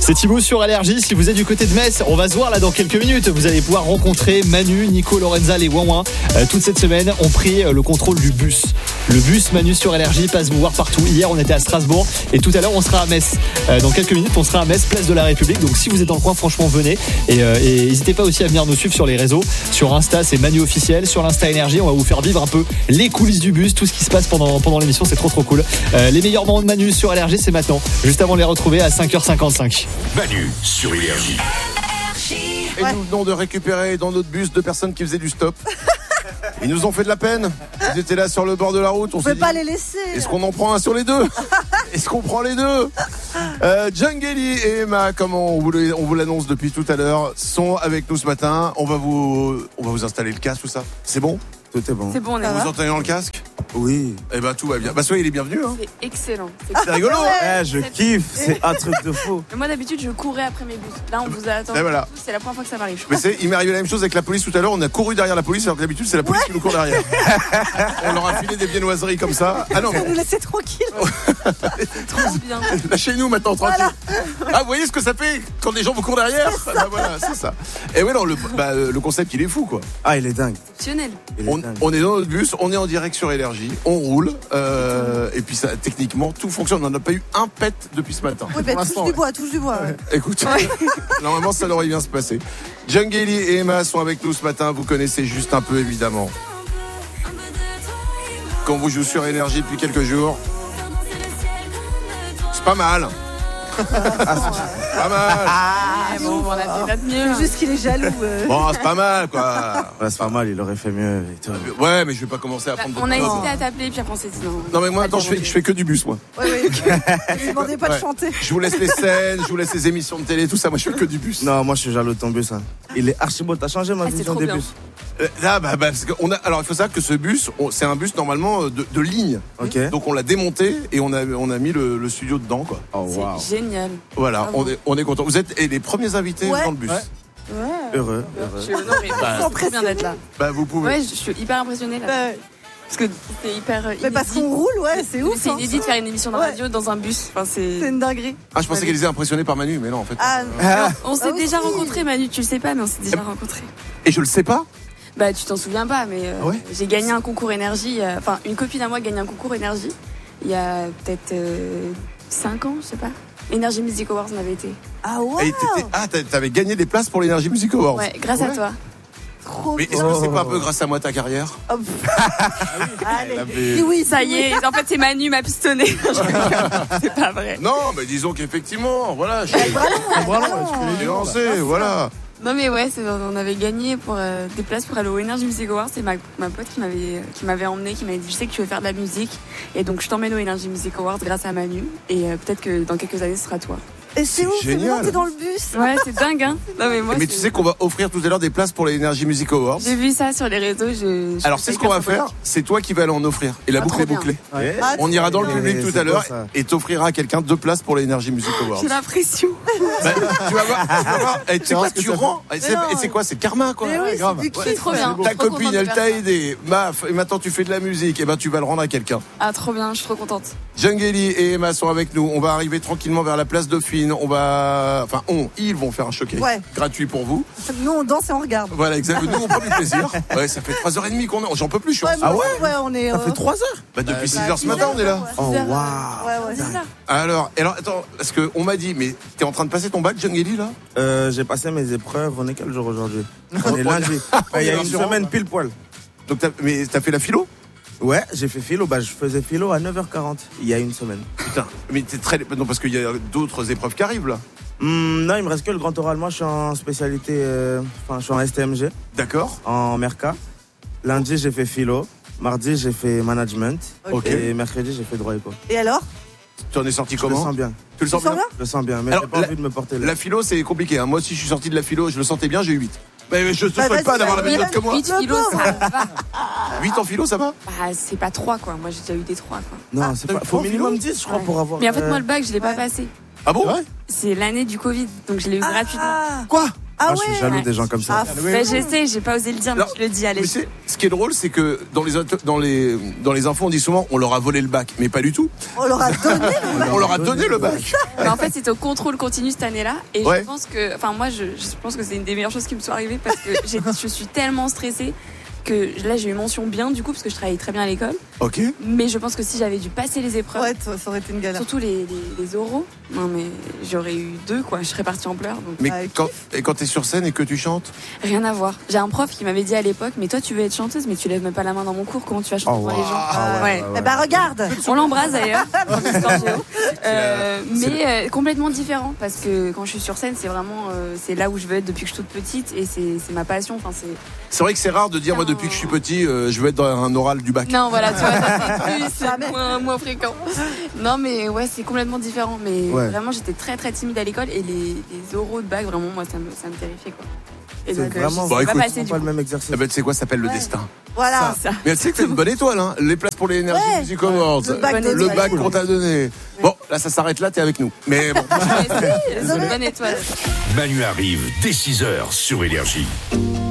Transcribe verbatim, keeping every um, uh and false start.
C'est Thibaut sur Allergie. Si vous êtes du côté de Metz, on va se voir là dans quelques minutes. Vous allez pouvoir rencontrer Manu, Nico, Lorenza, les Ouin Ouin. Euh, toute cette semaine, on pris le contrôle du bus. Le bus Manu sur Allergie passe vous voir partout. Hier, on était à Strasbourg et tout à l'heure, on sera à Metz. Euh, dans quelques minutes, on sera à Metz, place de la République. Donc si vous êtes dans le coin, franchement, venez. Et, euh, et n'hésitez pas aussi à venir nous suivre sur les réseaux. Sur Insta, c'est Manu officiel. Sur l'Insta Énergie, on va vous faire vivre un peu les coulisses du bus, tout ce qui se passe pendant, pendant l'émission. C'est trop trop cool. Euh, les meilleurs moments de Manu sur Allergie, c'est maintenant. Juste avant de les retrouver à cinq heures cinquante-cinq. Manu sur Énergie. Et nous venons de récupérer dans notre bus deux personnes qui faisaient du stop. Ils nous ont fait de la peine. Ils étaient là sur le bord de la route. On ne peut pas les laisser. Est-ce qu'on en prend un sur les deux? Est-ce qu'on prend les deux? euh, Jungeli et Emma, comme on vous, on vous l'annonce depuis tout à l'heure, sont avec nous ce matin. On va vous, on va vous installer le casque, tout ça. C'est bon? Tout est bon. C'est bon, on est Vous entendez dans le casque? Oui. Eh ben tout va bien. Bah soyez les bienvenus. Hein. C'est excellent. C'est rigolo. Hein. Eh, je kiffe. C'est un truc de fou. Mais moi d'habitude je courais après mes bus. Là on vous a attendu. Et voilà. C'est la première fois que ça m'arrive. Mais c'est, il m'est arrivé la même chose avec la police tout à l'heure. On a couru derrière la police alors que d'habitude c'est la police qui nous court derrière. On leur a filé des viennoiseries comme ça. Ah non. Vous nous laissez tranquille. Trop bien. Lâchez-nous maintenant tranquille. Voilà. Ah vous voyez ce que ça fait quand les gens vous courent derrière? Ah, bah, voilà, c'est ça. Et oui non le, bah, le concept il est fou quoi. Ah il est dingue. Exceptionnel. Il est On, dingue. on est dans notre bus, on est en direct sur Énergie, on roule, euh, et puis ça, techniquement, tout fonctionne. On n'a pas eu un pet depuis ce matin. Oui, bah, touche du bois, touche du bois. Ouais. Écoute, normalement, ça devrait bien se passer. Jungeli et Emma sont avec nous ce matin. Vous connaissez juste un peu, évidemment. Quand on vous joue sur Énergie depuis quelques jours, c'est pas mal. Pas mal. Ah, bon, on a fait notre mieux. C'est juste qu'il est jaloux. Euh. Bon, c'est pas mal, quoi. Ouais, c'est pas mal, il aurait fait mieux. Et tout. Ouais, mais je vais pas commencer à Bah, prendre. on a de- hésité à t'appeler, puis après on s'est dit non. Non, mais moi, attends, je fais, je fais que du bus, moi. Ouais, ouais, ok. Ne demandez pas Ouais. de chanter. Je vous laisse les scènes, je vous laisse les émissions de télé, tout ça. Moi, je fais que du bus. Non, moi je suis jaloux de ton bus. Hein. Il est archi beau. T'as changé ma Ah, c'est vision trop des bien. bus. Euh, Là, bah, bah, parce qu'on a. Alors, il faut savoir que ce bus, on- c'est un bus normalement euh, de, de ligne. Ok. Donc, on l'a démonté et on a, on a mis le, le studio dedans, quoi. Oh C'est waouh. génial. Voilà, Bravo. on est, on est content. Vous êtes et les premiers invités Ouais. dans le bus. Ouais. Ouais. Heureux, Je heureux. suis honorée. C'est trop bien d'être là. Bah, vous pouvez. Ouais, je suis hyper impressionnée là. Ouais. Parce que c'est hyper. euh, Mais parce inédit. qu'on roule, ouais, c'est ouf. C'est hein. inédit de faire une émission de Ouais. radio dans un bus. Enfin, c'est. C'est une dinguerie. Ah, je pensais qu'elle était impressionnée par Manu, mais non, en fait. Ah, Ah, On s'est Ah, déjà aussi. rencontrés, Manu, tu le sais pas, mais on s'est déjà rencontrés. Et je le sais pas. Bah, tu t'en souviens pas, mais euh, Ouais. j'ai gagné un concours énergie. euh, Enfin, une copine à moi a gagné un concours énergie il y a peut-être cinq ans, je sais pas. Energy Music Awards, on avait été. ah Et ouais. t'étais- ah, t'a- t'avais gagné des places pour l'Energy Music Awards. Ouais, grâce à Ouais. toi. Trop Mais est-ce bien. que c'est pas un peu grâce à moi ta carrière? Oh, pff. Elle Allez. avait- Et oui, Ça y est, en fait, c'est Manu m'a pistonné. C'est pas vrai. Non, mais disons qu'effectivement, voilà, je suis Bravo. j'ai lancé, voilà. Non, mais ouais, c'est- on avait gagné pour euh, des places pour aller au Energy Music Awards. C'est ma, ma pote qui m'avait qui m'avait emmené, qui m'avait dit, je sais que tu veux faire de la musique. Et donc, je t'emmène au Energy Music Awards grâce à Manu. Et euh, peut-être que dans quelques années, ce sera toi. Et c'est C'est ouf, c'est génial. monté dans le bus. Ouais, c'est dingue, hein. Non, mais moi, Mais tu c'est- sais qu'on va offrir tout à l'heure des places pour les Energy Music Awards. j'ai vu ça sur les réseaux. Je, je Alors, suis c'est ce qu'on va hyper faire. sympathique. C'est toi qui vas aller en offrir. Et la Ah, boucle trop est bien. bouclée. Ouais. Ah, On ira dans le Mais public tout c'est à l'heure beau, ça. et t'offrira à quelqu'un deux places pour les Energy Music Awards. J'ai l'impression. Bah, tu vas voir, tu vas voir. Et tu sais voir quoi, ce que tu ça fait. rends. Et c'est Mais non. et c'est quoi, c'est karma, quoi. Mais oui, grave. c'est du Ouais, C'est kiff. trop bien. Ta Je suis trop copine, contente de elle faire t'a ça. aidé. Maf, et maintenant tu fais de la musique. Et ben tu vas le rendre à quelqu'un. Ah, trop bien, je suis trop contente. Jungeli et Emma sont avec nous. On va arriver tranquillement vers la place Dauphine. On va, enfin, on, ils vont faire un showcase Ouais. gratuit pour vous. Nous, on danse et on regarde. Voilà, exactement. Nous, on prend du plaisir. Ouais, ça fait trois heures trente qu'on est. J'en peux plus, je suis en Ouais, dessous. mais ouais, on est. Ça euh, fait trois heures. Bah, depuis six bah, heures ce matin, on est là. Oh Bizarre. waouh. Ouais, ouais. C'est ça. Alors, alors, attends, parce que on m'a dit, mais t'es en train de passer ton bac, Jungeli, là? Euh, J'ai passé mes épreuves. On est quel jour aujourd'hui? On est lundi. On Il y est a une rassurant. semaine pile poil. Donc, t'as, mais t'as fait la philo? Ouais, j'ai fait philo. Bah, je faisais philo à neuf heures quarante. Il y a une semaine. Putain, mais t'es très, non, parce qu'il y a d'autres épreuves qui arrivent, là. Hmm, non, il me reste que le grand oral. Moi, je suis en spécialité. euh, Enfin, je suis en S T M G, D'accord. en Merca. Lundi, j'ai fait philo. Mardi, j'ai fait management. Ok. Et mercredi, j'ai fait droit éco. Et alors? Tu en es sorti Je le comment? sens bien. Tu le sens Tu sens bien? Je le sens bien. Mais Alors, j'ai pas la- envie de me porter là. La philo, c'est compliqué, hein. Moi aussi, je suis sorti de la philo, je le sentais bien, j'ai eu huit. Mais je te Bah, souhaite vas-y, pas d'avoir la bah, même oui. note que moi. huit Le kilos, ça va. huit en philo, ça va? Bah, c'est pas trois, quoi. Moi, j'ai déjà eu des trois, quoi. Non, c'est t'as pas. eu Faut trois minimum philo dix, je crois, Ouais. pour avoir. Mais en fait, euh, moi, le bac, je l'ai pas ouais. passé. Ah bon? C'est l'année du Covid, donc je l'ai eu gratuitement. Ah, Quoi? Ah Moi, je suis ouais. jaloux Ouais. des gens comme ça. Ah, Bah, j'essaie, j'ai pas osé le dire, mais Non, je le dis, allez. Mais c'est- ce qui est drôle, c'est que dans les, auto- dans les, dans les infos, on dit souvent on leur a volé le bac, mais pas du tout. On leur a donné le bac. On leur a donné le bac. Mais en fait, c'était au contrôle continu cette année-là. Et Ouais. je pense que, enfin, moi, je, je pense que c'est une des meilleures choses qui me soit arrivée parce que j'ai- je suis tellement stressée que là, j'ai eu mention bien du coup parce que je travaillais très bien à l'école. Ok. Mais je pense que si j'avais dû passer les épreuves, Ouais, ça ça aurait été une galère. surtout les, les, les oraux, non mais j'aurais eu deux quoi. Je serais partie en pleurs. Donc Mais Ah, quand, et quand t'es sur scène et que tu chantes, rien à voir. J'ai un prof qui m'avait dit à l'époque, mais toi, tu veux être chanteuse, mais tu lèves même pas la main dans mon cours. Comment tu vas chanter Oh, devant wow. les gens Ah Ouais. Eh ben regarde. On l'embrasse d'ailleurs, prof d'histoire géo. Euh, mais euh, complètement différent parce que quand je suis sur scène, c'est vraiment euh, c'est là où je veux être depuis que je suis toute petite et c'est c'est ma passion. Enfin c'est c'est vrai que c'est rare de dire moi depuis que je suis petit, euh, je veux être dans un oral du bac. non voilà tu vois ça, c'est plus c'est Jamais. moins, moins fréquent. Non mais ouais c'est complètement différent. Mais Ouais. vraiment j'étais très très timide à l'école et les, les oraux de bac vraiment moi ça me ça me terrifiait quoi. Et C'est donc euh, vraiment j'y Bon, suis pas écoute, passée C'est du pas coup. le même exercice. Eh ben, tu sais quoi, ça s'appelle le Ouais. destin. Voilà. Ça. Mais tu sais que t'as une bonne étoile, hein. Les places pour les Energy Ouais. Music Awards. Le bac de Le Noël. bac qu'on t'a donné. Bon, là, ça s'arrête là, t'es avec nous. Mais bon. Ouais, si, c'est une bonne étoile. Manu arrive dès six heures sur Énergie.